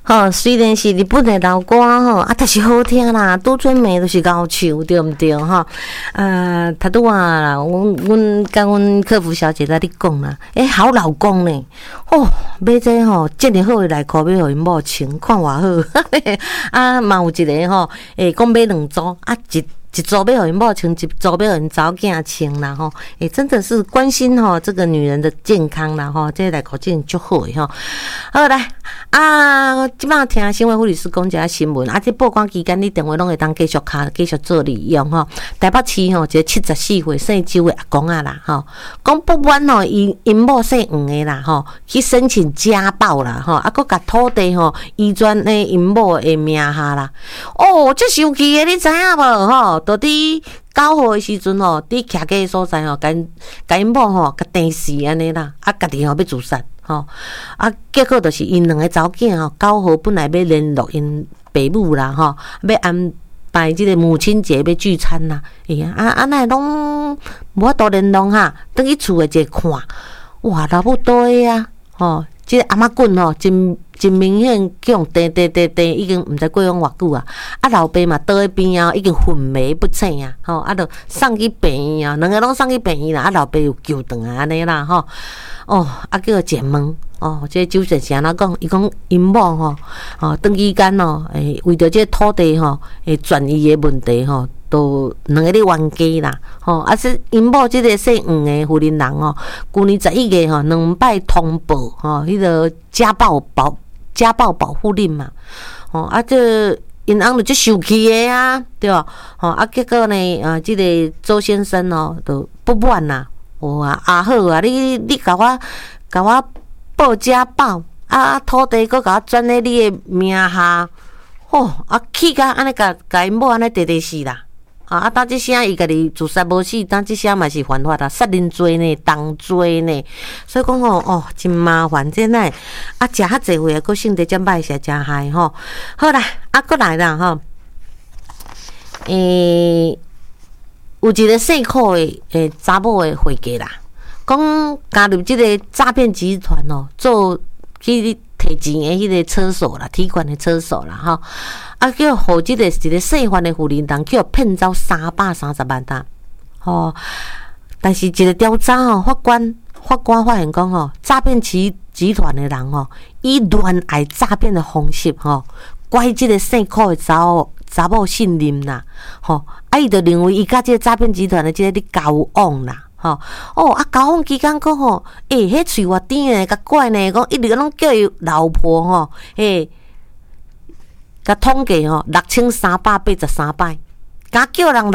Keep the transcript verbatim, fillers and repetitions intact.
吼，虽然是日本的老歌吼，啊，但是好听啦，拄准暝都是高唱，对毋对吼？啊，头拄啊啦，阮阮甲阮客服小姐在咧讲啦，诶、欸，好老公呢，哦，买这吼，遮尔好的内裤要互因某穿，看偌好，啊，嘛有一个吼，诶、欸，讲买两组，啊一。一组要互因某穿，一组要互因查某囝穿啦吼，诶、欸，真的是关心吼这个女人的健康啦吼，这内裤真足好诶吼。好来啊，即摆听新闻护理师讲一下新闻，啊，这报关期间你电话拢会当继续卡，继续做利用吼。台北市吼，一个七十四岁姓周的阿公啊啦吼，讲不满吼，因因某姓黄的啦吼，去申请家暴啦吼，啊，佮甲土地吼移转咧因某的名下啦。哦，这生气的，你知影无吼？到伫九号的时阵吼，伫徛家所在吼，甲因甲因某吼，甲电死安尼啦，啊，家己吼要自杀吼，啊，结果就是因两个查某囝吼，九号本来要联络因爸母啦吼，要安排即个母亲节要聚餐啦，哎呀，啊啊，那拢无法度联络哈，等去厝诶一看，哇，老母倒诶啊，吼，即个阿嬷棍吼，真。真明显，去用叮叮叮叮，已经毋知过用偌久啊！啊，老爸嘛倒喺边啊，已经昏迷不醒啊！吼，啊，就送去病院啊，两个拢送去病院啦。啊，老爸又救回来安尼啦，吼，哦，啊，叫检问，哦，这周先生安怎讲？伊讲因某吼，哦，长期间哦，诶，为着这土地吼，诶，转移的问题吼。都两个咧冤家啦，吼，啊是因某即个姓黄的妇人人吼，旧年十一月吼，两摆通报吼，迄个家暴保家暴保护令嘛，吼，啊这因翁就足生气的啊，对吧？吼，啊结果呢，啊即、这个周先生哦，就不满啦，哦啊啊好啊，你你甲我甲我报家暴，啊土地佫甲我转咧你的名下，吼，啊气甲安尼甲甲因某安尼地地死啦。啊！啊，当即声伊家己自杀无死，当即声嘛是犯法啦，杀人罪呢，同罪呢，所以讲吼，哦，真麻烦，这乃啊，食较济回，佫性地遮歹势，真害吼。好啦，啊，佫来啦吼，诶、欸，有一个姓寇的诶查某的回家啦，讲加入即个诈骗集团哦，做去摕钱的迄个车手啦，提款的车手啦，吼。啊，叫互即个一个姓范的妇人人叫骗走三百三十万呐，吼！但是一个调查吼，法官法官发现讲吼，诈骗集集团的人吼，以恋爱诈骗的方式吼，拐即个姓寇的查某查某信任啦，吼！啊，伊就认为伊甲即个诈骗集团的即个咧交往啦。吼哦啊！交往期间讲吼，诶、欸，迄喙偌甜诶，甲怪呢，讲一直拢叫伊老婆吼，诶。甲统计吼，六千三百八十三摆，甲叫人